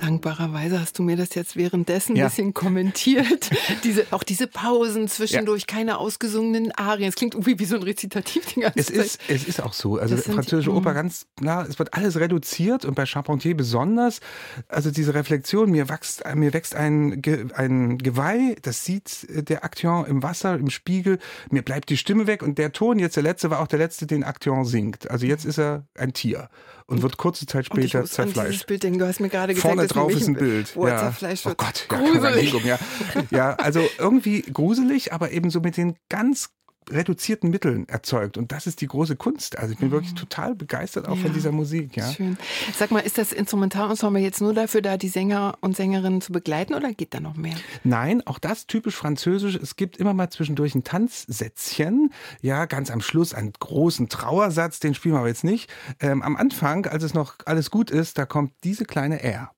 Dankbarerweise hast du mir das jetzt währenddessen ein bisschen kommentiert. Diese Pausen zwischendurch, keine ausgesungenen Arien. Es klingt irgendwie wie so ein Rezitativ die ganze Zeit. Es ist auch so. Also französische Oper ganz klar, es wird alles reduziert und bei Charpentier besonders. Also diese Reflexion, mir wächst ein Geweih, das sieht der Akteur im Wasser, im Spiegel, mir bleibt die Stimme weg und der Ton, jetzt der letzte, war auch der letzte, den Akteur singt. Also jetzt ist er ein Tier und wird kurze Zeit später zerfleischt. An dieses Bild denken, du hast mir gerade gesagt, vorne drauf ist ein Bild. Wo er zerfleischt wird. Oh Gott, gruselig. Ja, also irgendwie gruselig, aber eben so mit den ganz reduzierten Mitteln erzeugt. Und das ist die große Kunst. Also ich bin wirklich total begeistert auch von dieser Musik. Ja. Schön. Sag mal, ist das Instrumentalensemble jetzt nur dafür da, die Sänger und Sängerinnen zu begleiten oder geht da noch mehr? Nein, auch das typisch französisch. Es gibt immer mal zwischendurch ein Tanzsätzchen. Ja, ganz am Schluss einen großen Trauersatz, den spielen wir aber jetzt nicht. Am Anfang, als es noch alles gut ist, da kommt diese kleine R.